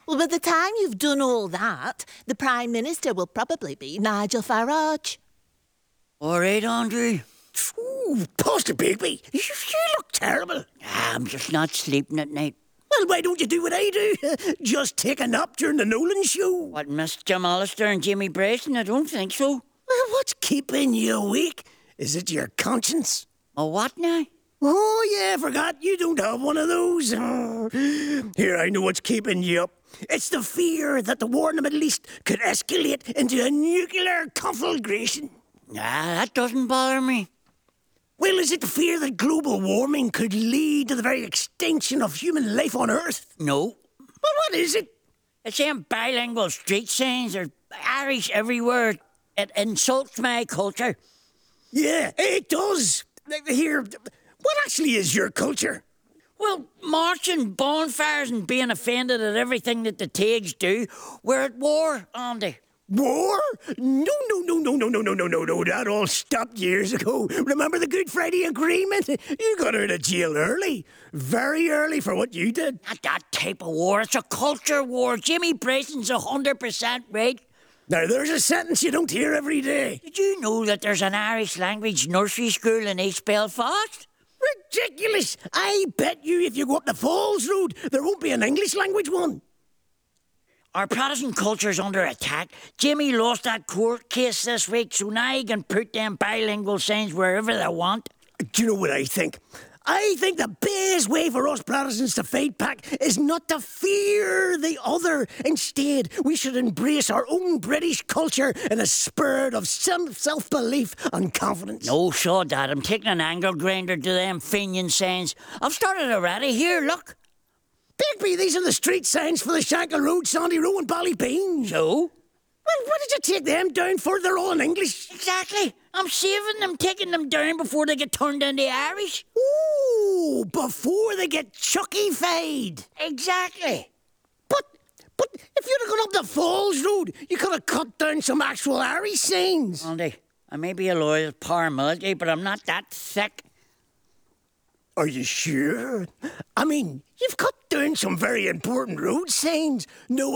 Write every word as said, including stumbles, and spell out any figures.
Well, by the time you've done all that, the Prime Minister will probably be Nigel Farage. All right, Andrew. Ooh, Pastor Bigby, you, you look terrible. I'm just not sleeping at night. Well, why don't you do what I do? Just take a nap during the Nolan show. What, Miss Jim Allister and Jimmy Bryson? I don't think so. Well, what's keeping you awake? Is it your conscience? Oh, what now? Oh, yeah, I forgot you don't have one of those. Oh. Here, I know what's keeping you up. It's the fear that the war in the Middle East could escalate into a nuclear conflagration. Ah, that doesn't bother me. Well, is it the fear that global warming could lead to the very extinction of human life on Earth? No. Well, what is it? It's them bilingual street signs or Irish everywhere. It insults my culture. Yeah, it does. Here, what actually is your culture? Well, marching, bonfires and being offended at everything that the Tags do. We're at war, Andy. War? No, no, no, no, no, no, no, no, no, no. That all stopped years ago. Remember the Good Friday Agreement? You got out of jail early. Very early for what you did. Not that type of war. It's a culture war. Jimmy Bryson's a hundred percent right. Now, there's a sentence you don't hear every day. Did you know that there's an Irish language nursery school in East Belfast? Ridiculous! I bet you if you go up the Falls Road, there won't be an English language one. Our Protestant culture's under attack. Jimmy lost that court case this week, so now he can put them bilingual signs wherever they want. Do you know what I think? I think the best way for us Protestants to fight back is not to fear the other. Instead, we should embrace our own British culture in a spirit of self-belief and confidence. No, sure, Dad. I'm taking an angle grinder to them Fenian signs. I've started already. Here, look. Bigby, these are the street signs for the Shankill Road, Sandy Row and Ballybean. So? Well, what did you take them down for? They're all in English. Exactly. I'm saving them, taking them down before they get turned into Irish. Ooh, before they get chucky-fied. Exactly. But, but if you'd have gone up the Falls Road, you could have cut down some actual Irish signs. Andy, I may be a loyal paramilitary, but I'm not that thick. Are you sure? I mean, you've cut down some very important road signs. No